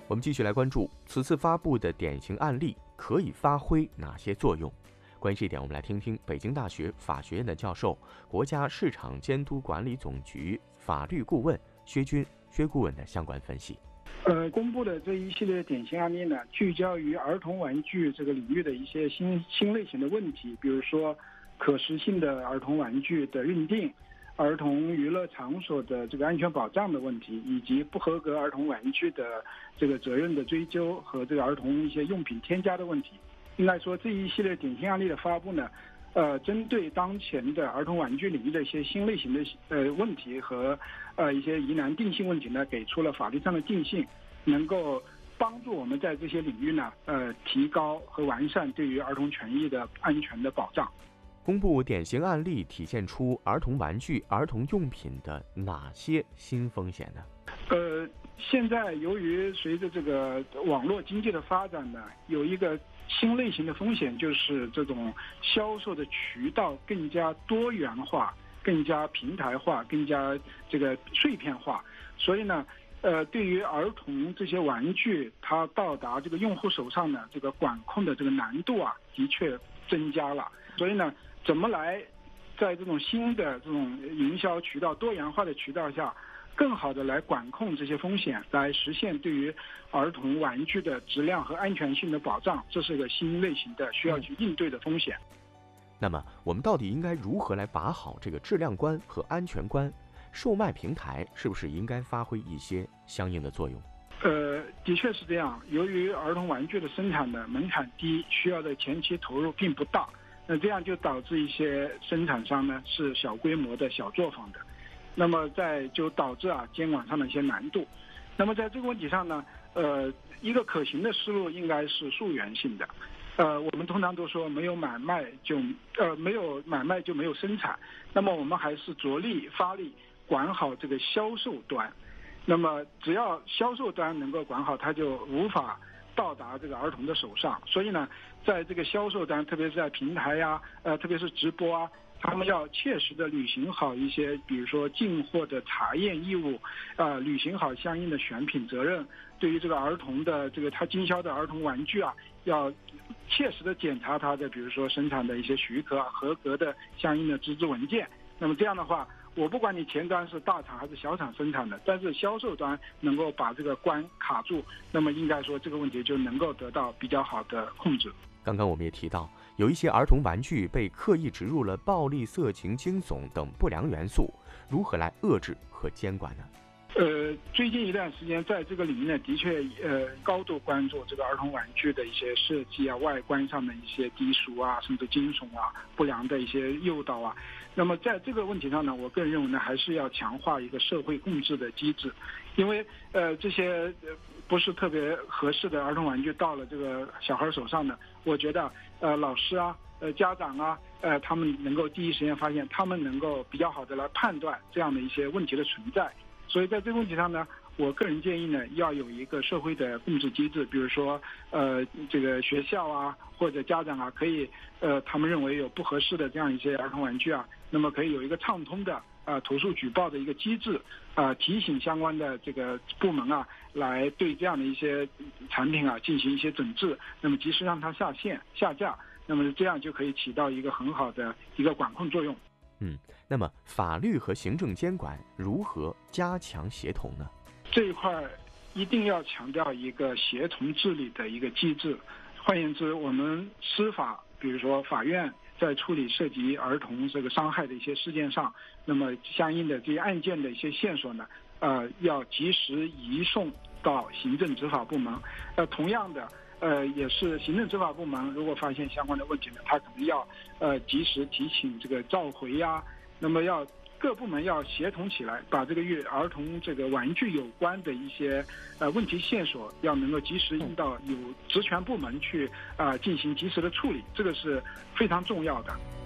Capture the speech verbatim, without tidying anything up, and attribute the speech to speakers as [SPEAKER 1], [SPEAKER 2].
[SPEAKER 1] 我们继续来关注此次发布的典型案例可以发挥哪些作用。关于这一点，我们来听听北京大学法学院的教授、国家市场监督管理总局法律顾问薛军薛顾问的相关分析。
[SPEAKER 2] 呃，公布的这一系列典型案例呢，聚焦于儿童玩具这个领域的一些新新类型的问题，比如说可食性的儿童玩具的认定、儿童娱乐场所的这个安全保障的问题，以及不合格儿童玩具的这个责任的追究和这个儿童一些用品添加的问题。应该说，这一系列典型案例的发布呢，呃，针对当前的儿童玩具领域的一些新类型的呃问题和呃一些疑难定性问题呢，给出了法律上的定性，能够帮助我们在这些领域呢，呃，提高和完善对于儿童权益的安全的保障。
[SPEAKER 1] 公布典型案例体现出儿童玩具、儿童用品的哪些新风险呢？
[SPEAKER 2] 呃，现在由于随着这个网络经济的发展呢，有一个新类型的风险，就是这种销售的渠道更加多元化、更加平台化、更加这个碎片化，所以呢，呃，对于儿童这些玩具，它到达这个用户手上呢，这个管控的这个难度啊，的确增加了。所以呢，怎么来在这种新的这种营销渠道、多元化的渠道下，更好的来管控这些风险，来实现对于儿童玩具的质量和安全性的保障，这是个新类型的需要去应对的风险。
[SPEAKER 1] 那么，我们到底应该如何来把好这个质量关和安全关？售卖平台是不是应该发挥一些相应的作用？
[SPEAKER 2] 呃，的确是这样。由于儿童玩具的生产的门槛低，需要的前期投入并不大，那这样就导致一些生产商呢是小规模的小作坊的，那么在就导致啊监管上的一些难度。那么在这个问题上呢，呃，一个可行的思路应该是溯源性的。呃，我们通常都说没有买卖就呃没有买卖就没有生产，那么我们还是着力发力管好这个销售端。那么只要销售端能够管好，它就无法到达这个儿童的手上。所以呢，在这个销售端，特别是在平台呀、呃，特别是直播啊，他们要切实的履行好一些，比如说进货的查验义务，呃，履行好相应的选品责任。对于这个儿童的这个他经销的儿童玩具啊，要切实的检查它的，比如说生产的一些许可啊、合格的相应的资质文件。那么这样的话，我不管你前端是大厂还是小厂生产的，但是销售端能够把这个关卡住，那么应该说这个问题就能够得到比较好的控制。
[SPEAKER 1] 刚刚我们也提到，有一些儿童玩具被刻意植入了暴力、色情、惊悚等不良元素，如何来遏制和监管呢？
[SPEAKER 2] 呃，最近一段时间，在这个领域呢，的确呃高度关注这个儿童玩具的一些设计啊、外观上的一些低俗啊，甚至惊悚啊、不良的一些诱导啊。那么在这个问题上呢，我个人认为呢，还是要强化一个社会共治的机制，因为呃这些不是特别合适的儿童玩具到了这个小孩手上呢，我觉得呃老师啊、呃家长啊，呃他们能够第一时间发现，他们能够比较好的来判断这样的一些问题的存在。所以在这个问题上呢，我个人建议呢，要有一个社会的控制机制，比如说，呃，这个学校啊，或者家长啊，可以，呃，他们认为有不合适的这样一些儿童玩具啊，那么可以有一个畅通的啊、呃、投诉举报的一个机制，啊、呃，提醒相关的这个部门啊，来对这样的一些产品啊进行一些整治，那么及时让它下线下架，那么这样就可以起到一个很好的一个管控作用。
[SPEAKER 1] 嗯，那么法律和行政监管如何加强协同呢？
[SPEAKER 2] 这一块一定要强调一个协同治理的一个机制。换言之，我们司法，比如说法院在处理涉及儿童这个伤害的一些事件上，那么相应的这些案件的一些线索呢，呃，要及时移送到行政执法部门。呃，同样的。呃，也是行政执法部门如果发现相关的问题呢，他可能要呃及时提请这个召回呀、啊，那么要各部门要协同起来，把这个与儿童这个玩具有关的一些呃问题线索，要能够及时引导有职权部门去啊、呃、进行及时的处理，这个是非常重要的。